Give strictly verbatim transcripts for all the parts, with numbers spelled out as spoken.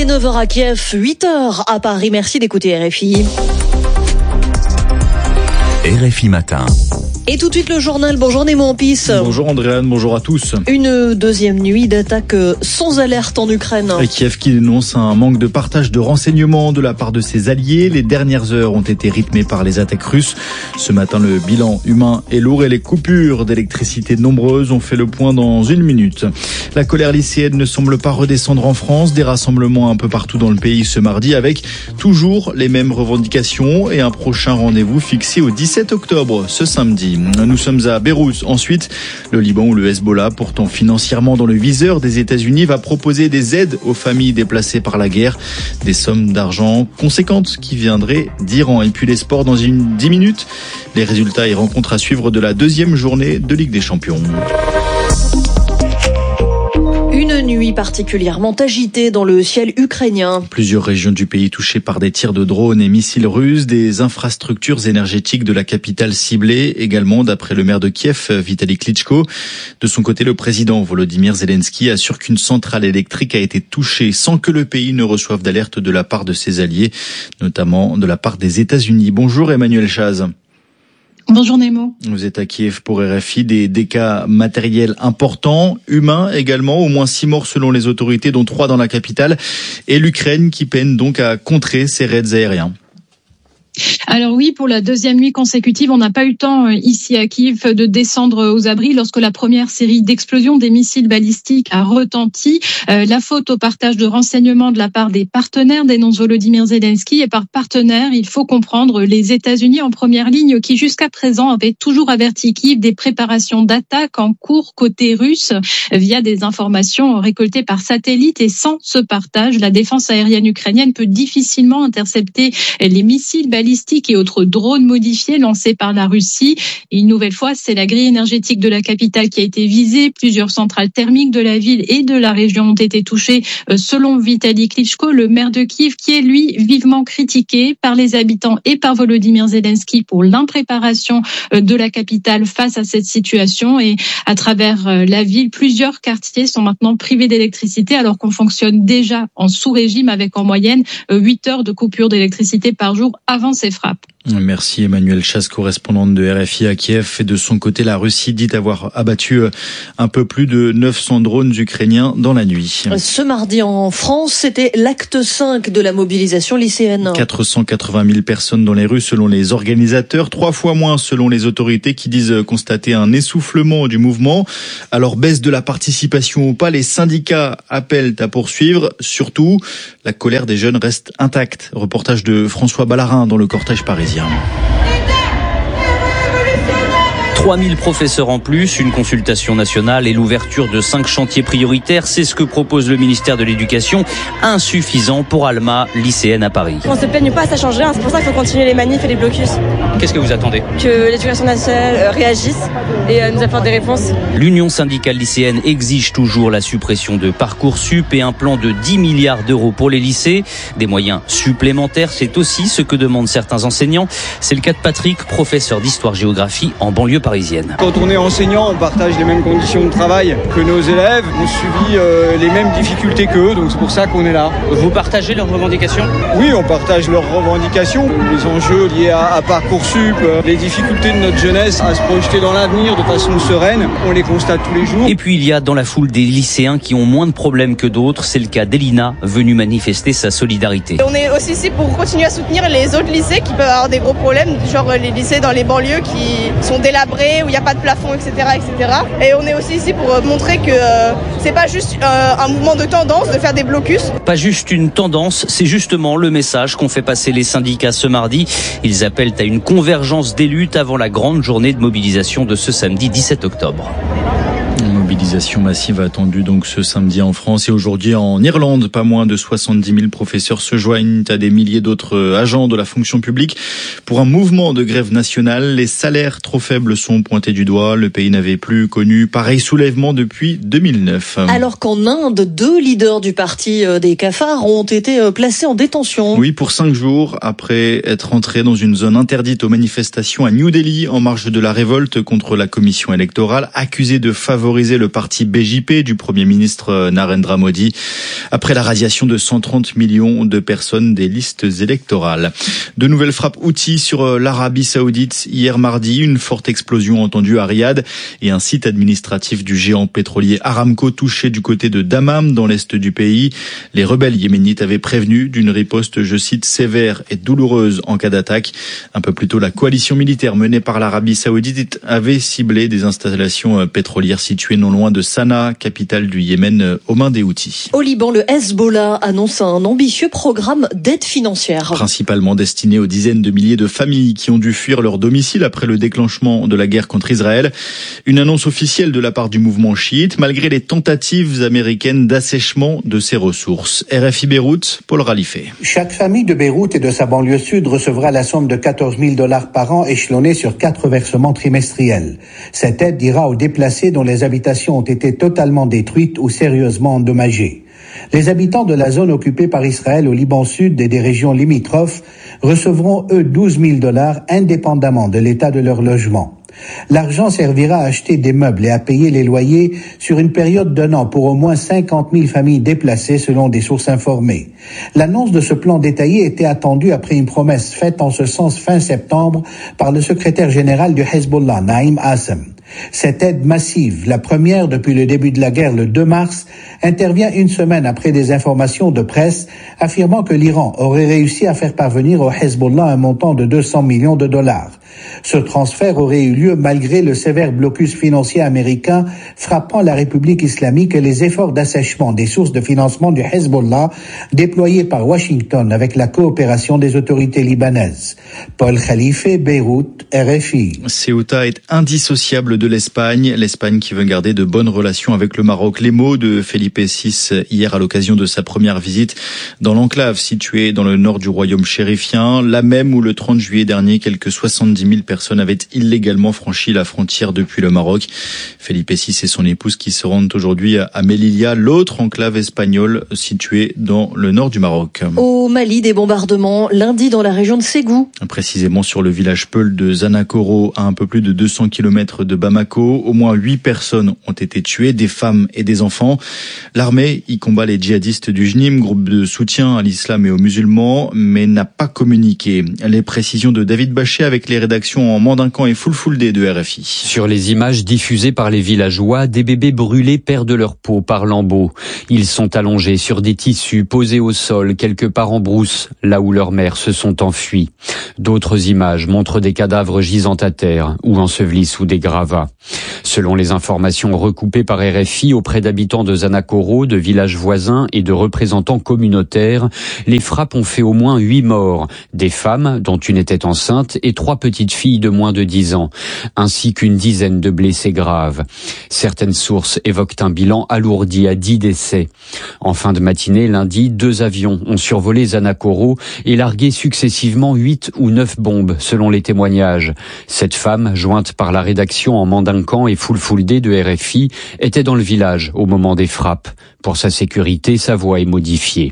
est neuf heures à Kiev, huit heures à Paris. Merci d'écouter R F I. R F I Matin. Et tout de suite le journal. Bonjour Nemo Ampis. Bonjour Andréane, bonjour à tous. Une deuxième nuit d'attaque sans alerte en Ukraine. Et Kiev qui dénonce un manque de partage de renseignements de la part de ses alliés. Les dernières heures ont été rythmées par les attaques russes. Ce matin, le bilan humain est lourd et les coupures d'électricité nombreuses. On fait le point dans une minute. La colère lycéenne ne semble pas redescendre en France. Des rassemblements un peu partout dans le pays ce mardi avec toujours les mêmes revendications et un prochain rendez-vous fixé au dix-sept octobre, ce samedi. Nous sommes à Beyrouth. Ensuite, le Liban où le Hezbollah, pourtant financièrement dans le viseur des États-Unis, va proposer des aides aux familles déplacées par la guerre. Des sommes d'argent conséquentes qui viendraient d'Iran. Et puis les sports dans une dix minutes. Les résultats et rencontres à suivre de la deuxième journée de Ligue des Champions. Une nuit particulièrement agitée dans le ciel ukrainien. Plusieurs régions du pays touchées par des tirs de drones et missiles russes, des infrastructures énergétiques de la capitale ciblées également, d'après le maire de Kiev, Vitali Klitschko. De son côté, le président Volodymyr Zelensky assure qu'une centrale électrique a été touchée sans que le pays ne reçoive d'alerte de la part de ses alliés, notamment de la part des États-Unis. Bonjour Emmanuel Chaz. Bonjour Nemo. Vous êtes à Kiev pour R F I, des dégâts matériels importants, humains également, au moins six morts selon les autorités, dont trois dans la capitale, et l'Ukraine qui peine donc à contrer ces raids aériens. Alors oui, pour la deuxième nuit consécutive, on n'a pas eu le temps ici à Kiev de descendre aux abris lorsque la première série d'explosions des missiles balistiques a retenti. Euh, la faute au partage de renseignements de la part des partenaires, dénonce Volodymyr Zelensky. Et par partenaires, il faut comprendre les États-Unis en première ligne qui jusqu'à présent avaient toujours averti Kiev des préparations d'attaques en cours côté russe via des informations récoltées par satellite. Et sans ce partage, la défense aérienne ukrainienne peut difficilement intercepter les missiles balistiques et autres drones modifiés lancés par la Russie. Et une nouvelle fois, c'est la grille énergétique de la capitale qui a été visée. Plusieurs centrales thermiques de la ville et de la région ont été touchées, selon Vitali Klitschko, le maire de Kiev, qui est lui vivement critiqué par les habitants et par Volodymyr Zelensky pour l'impréparation de la capitale face à cette situation. Et à travers la ville, plusieurs quartiers sont maintenant privés d'électricité alors qu'on fonctionne déjà en sous-régime avec en moyenne huit heures de coupure d'électricité par jour avant ces frappes. Merci Emmanuel Chaz, correspondante de R F I à Kiev. Et de son côté, la Russie dit avoir abattu un peu plus de neuf cents drones ukrainiens dans la nuit. Ce mardi en France, c'était l'acte cinq de la mobilisation lycéenne. quatre cent quatre-vingt mille personnes dans les rues selon les organisateurs, trois fois moins selon les autorités qui disent constater un essoufflement du mouvement. Alors baisse de la participation ou pas, les syndicats appellent à poursuivre. Surtout, la colère des jeunes reste intacte. Reportage de François Ballarin dans le cortège parisien. trois mille professeurs en plus, une consultation nationale et l'ouverture de cinq chantiers prioritaires, c'est ce que propose le ministère de l'Éducation, insuffisant pour Alma, lycéenne à Paris. On se plaigne pas, ça change rien, c'est pour ça qu'il faut continuer les manifs et les blocus. Qu'est-ce que vous attendez ? Que l'Éducation nationale réagisse et nous apporte des réponses. L'Union syndicale lycéenne exige toujours la suppression de Parcoursup et un plan de dix milliards d'euros pour les lycées. Des moyens supplémentaires, c'est aussi ce que demandent certains enseignants. C'est le cas de Patrick, professeur d'histoire-géographie en banlieue parisienne. Quand on est enseignant, on partage les mêmes conditions de travail que nos élèves, on subit euh, les mêmes difficultés qu'eux, donc c'est pour ça qu'on est là. Vous partagez leurs revendications ? Oui, on partage leurs revendications, les enjeux liés à, à Parcoursup, euh, les difficultés de notre jeunesse à se projeter dans l'avenir de façon sereine, on les constate tous les jours. Et puis il y a dans la foule des lycéens qui ont moins de problèmes que d'autres, c'est le cas d'Elina, venue manifester sa solidarité. On est aussi ici pour continuer à soutenir les autres lycées qui peuvent avoir des gros problèmes, genre les lycées dans les banlieues qui sont délabrés, où il n'y a pas de plafond, et cetera, et cetera. Et on est aussi ici pour montrer que euh, c'est pas juste euh, un mouvement de tendance de faire des blocus. Pas juste une tendance, c'est justement le message qu'ont fait passer les syndicats ce mardi. Ils appellent à une convergence des luttes avant la grande journée de mobilisation de ce samedi dix-sept octobre. Mobilisation massive attendue donc ce samedi en France et aujourd'hui en Irlande. Pas moins de soixante-dix mille professeurs se joignent à des milliers d'autres agents de la fonction publique pour un mouvement de grève nationale. Les salaires trop faibles sont pointés du doigt. Le pays n'avait plus connu pareil soulèvement depuis deux mille neuf. Alors qu'en Inde, deux leaders du parti des cafards ont été placés en détention. Oui, pour cinq jours après être entrés dans une zone interdite aux manifestations à New Delhi en marge de la révolte contre la commission électorale, accusés de favoriser terrorisé le parti B J P du Premier ministre Narendra Modi après la radiation de cent trente millions de personnes des listes électorales. De nouvelles frappes Houthis sur l'Arabie Saoudite hier mardi, une forte explosion entendue à Riyad et un site administratif du géant pétrolier Aramco touché du côté de Dammam dans l'est du pays. Les rebelles yéménites avaient prévenu d'une riposte, je cite, sévère et douloureuse en cas d'attaque. Un peu plus tôt, la coalition militaire menée par l'Arabie Saoudite avait ciblé des installations pétrolières situées non loin de Sanaa, capitale du Yémen, aux mains des Houthis. Au Liban, le Hezbollah annonce un ambitieux programme d'aide financière. Principalement destiné aux dizaines de milliers de familles qui ont dû fuir leur domicile après le déclenchement de la guerre contre Israël. Une annonce officielle de la part du mouvement chiite, malgré les tentatives américaines d'assèchement de ses ressources. R F I Beyrouth, Paul Ralifé. Chaque famille de Beyrouth et de sa banlieue sud recevra la somme de quatorze mille dollars par an échelonnée sur quatre versements trimestriels. Cette aide ira aux déplacés dont les habitations ont été totalement détruites ou sérieusement endommagées. Les habitants de la zone occupée par Israël au Liban Sud et des régions limitrophes recevront, eux, douze mille dollars indépendamment de l'état de leur logement. L'argent servira à acheter des meubles et à payer les loyers sur une période d'un an pour au moins cinquante mille familles déplacées selon des sources informées. L'annonce de ce plan détaillé était attendue après une promesse faite en ce sens fin septembre par le secrétaire général du Hezbollah, Naïm Assem. Cette aide massive, la première depuis le début de la guerre le deux mars, intervient une semaine après des informations de presse affirmant que l'Iran aurait réussi à faire parvenir au Hezbollah un montant de deux cents millions de dollars. Ce transfert aurait eu lieu malgré le sévère blocus financier américain frappant la République islamique et les efforts d'assèchement des sources de financement du Hezbollah déployés par Washington avec la coopération des autorités libanaises. Paul Khalife, Beyrouth, R F I. Ceuta est indissociable de l'Espagne. L'Espagne qui veut garder de bonnes relations avec le Maroc. Les mots de Felipe six hier à l'occasion de sa première visite dans l'enclave située dans le nord du royaume chérifien, la même où le trente juillet dernier, quelques soixante-dix mille personnes avaient illégalement franchi la frontière depuis le Maroc. Felipe six et son épouse qui se rendent aujourd'hui à Melilla, l'autre enclave espagnole située dans le nord du Maroc. Au Mali, des bombardements lundi dans la région de Ségou. Précisément sur le village Peul de Zanakoro, à un peu plus de deux cents kilomètres de Bamako. Au moins huit personnes ont été tuées, des femmes et des enfants. L'armée y combat les djihadistes du J N I M, groupe de soutien à l'islam et aux musulmans, mais n'a pas communiqué. Les précisions de David Bachet avec les rédactions en Mandincan et Fulfulde de R F I. Sur les images diffusées par les villageois, des bébés brûlés perdent leur peau par lambeaux. Ils sont allongés sur des tissus posés au sol, quelque part en brousse, là où leurs mères se sont enfuies. D'autres images montrent des cadavres gisant à terre ou ensevelis sous des gravats. Selon les informations recoupées par R F I auprès d'habitants de Zanakoro, de villages voisins et de représentants communautaires, les frappes ont fait au moins huit morts, des femmes dont une était enceinte et trois petites filles de moins de dix ans, ainsi qu'une dizaine de blessés graves. Certaines sources évoquent un bilan alourdi à dix décès. En fin de matinée, lundi, deux avions ont survolé Zanakoro et largué successivement huit ou neuf bombes, selon les témoignages. Cette femme, jointe par la rédaction en Mandincan et Fulfulde de R F I, était dans le village au moment des frappes. Pour sa sécurité, sa voix est modifiée.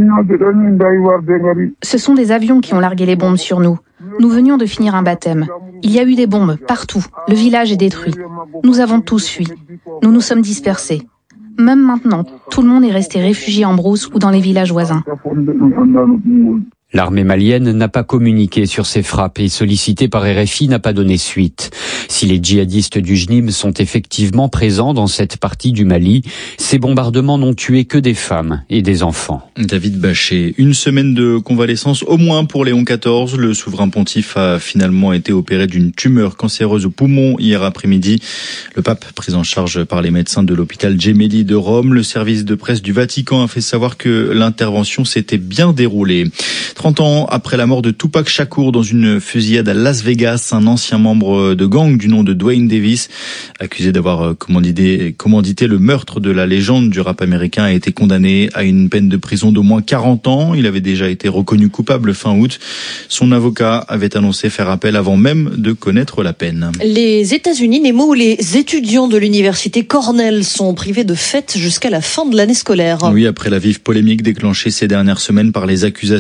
Ce sont des avions qui ont largué les bombes sur nous. Nous venions de finir un baptême. Il y a eu des bombes partout. Le village est détruit. Nous avons tous fui. Nous nous sommes dispersés. Même maintenant, tout le monde est resté réfugié en brousse ou dans les villages voisins. L'armée malienne n'a pas communiqué sur ces frappes et sollicité par R F I n'a pas donné suite. Si les djihadistes du J N I M sont effectivement présents dans cette partie du Mali, ces bombardements n'ont tué que des femmes et des enfants. David Bachet, une semaine de convalescence au moins pour Léon quatorze. Le souverain pontife a finalement été opéré d'une tumeur cancéreuse au poumon hier après-midi. Le pape, pris en charge par les médecins de l'hôpital Gemelli de Rome, le service de presse du Vatican a fait savoir que l'intervention s'était bien déroulée. trente ans après la mort de Tupac Shakur dans une fusillade à Las Vegas, un ancien membre de gang du nom de Dwayne Davis, accusé d'avoir commandité, commandité le meurtre de la légende du rap américain, a été condamné à une peine de prison d'au moins quarante ans. Il avait déjà été reconnu coupable fin août. Son avocat avait annoncé faire appel avant même de connaître la peine. Les États-Unis, Nemo, les étudiants de l'université Cornell sont privés de fêtes jusqu'à la fin de l'année scolaire. Oui, après la vive polémique déclenchée ces dernières semaines par les accusations de violence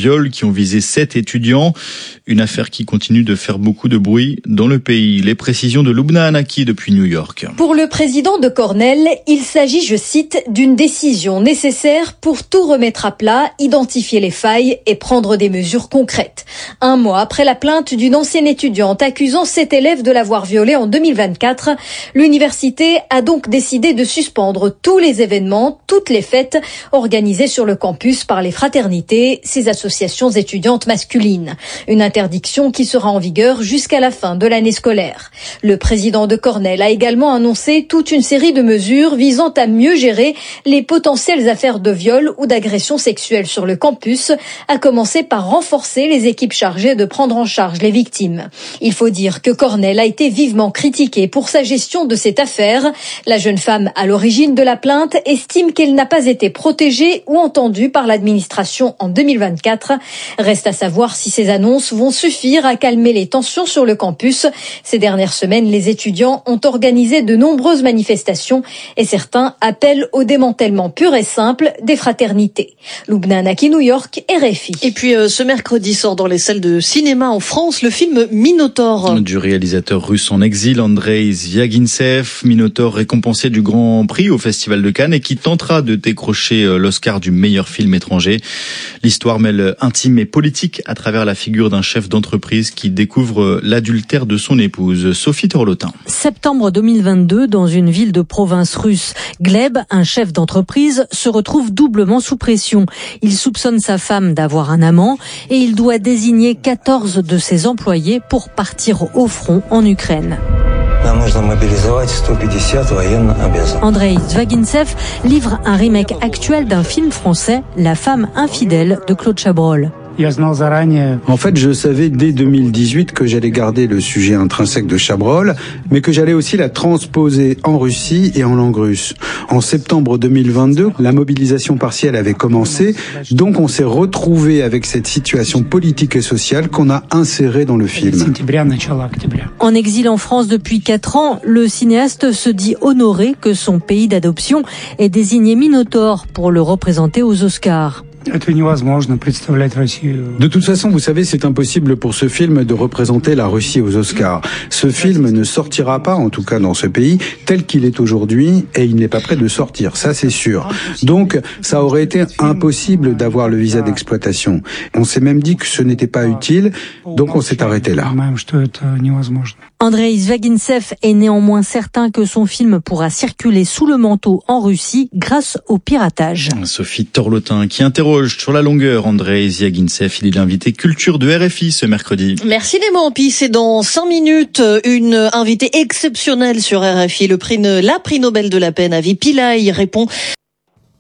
viols qui ont visé sept étudiants. Une affaire qui continue de faire beaucoup de bruit dans le pays. Les précisions de Lubna Hanaki depuis New York. Pour le président de Cornell, il s'agit, je cite, d'une décision nécessaire pour tout remettre à plat, identifier les failles et prendre des mesures concrètes. Un mois après la plainte d'une ancienne étudiante accusant cet élève de l'avoir violée en deux mille vingt-quatre, l'université a donc décidé de suspendre tous les événements, toutes les fêtes organisées sur le campus par les fraternités, ces associations étudiantes masculines. Une interdiction qui sera en vigueur jusqu'à la fin de l'année scolaire. Le président de Cornell a également annoncé toute une série de mesures visant à mieux gérer les potentielles affaires de viol ou d'agression sexuelle sur le campus, à commencer par renforcer les équipes chargées de prendre en charge les victimes. Il faut dire que Cornell a été vivement critiqué pour sa gestion de cette affaire. La jeune femme à l'origine de la plainte estime qu'elle n'a pas été protégée ou entendue par l'administration en deux mille vingt-quatre. Reste à savoir si ces annonces vont suffire à calmer les tensions sur le campus. Ces dernières semaines, les étudiants ont organisé de nombreuses manifestations et certains appellent au démantèlement pur et simple des fraternités. Lubna Hanaki, New York, R F I. Et puis euh, ce mercredi sort dans les salles de cinéma en France le film Minotaure. Du réalisateur russe en exil, Andrei Zvyagintsev, Minotaure récompensé du Grand Prix au Festival de Cannes et qui tentera de décrocher l'Oscar du meilleur film étranger. L'histoire mêle intime et politique à travers la figure d'un chef d'entreprise qui découvre l'adultère de son épouse. Sophie Torlotin. Septembre deux mille vingt-deux, dans une ville de province russe, Gleb, un chef d'entreprise, se retrouve doublement sous pression. Il soupçonne sa femme d'avoir un amant et il doit désigner quatorze de ses employés pour partir au front en Ukraine. Andrei Zvyagintsev livre un remake actuel d'un film français, La femme infidèle de Claude Chabrol. En fait, je savais dès deux mille dix-huit que j'allais garder le sujet intrinsèque de Chabrol, mais que j'allais aussi la transposer en Russie et en langue russe. En septembre deux mille vingt-deux, la mobilisation partielle avait commencé, donc on s'est retrouvé avec cette situation politique et sociale qu'on a insérée dans le film. En exil en France depuis quatre ans, le cinéaste se dit honoré que son pays d'adoption ait désigné Minotaure pour le représenter aux Oscars. De toute façon, vous savez, c'est impossible pour ce film de représenter la Russie aux Oscars. Ce film ne sortira pas, en tout cas dans ce pays, tel qu'il est aujourd'hui, et il n'est pas prêt de sortir, ça c'est sûr. Donc, ça aurait été impossible d'avoir le visa d'exploitation. On s'est même dit que ce n'était pas utile, donc on s'est arrêté là. Andrei Zvyagintsev est néanmoins certain que son film pourra circuler sous le manteau en Russie grâce au piratage. Sophie Torlotin qui interroge sur la longueur Andrei Zvyagintsev. Il est l'invité culture de R F I ce mercredi. Merci Démon. Puis c'est dans cinq minutes une invitée exceptionnelle sur R F I. Le prix, la prix Nobel de la paix, Avi Pillay, répond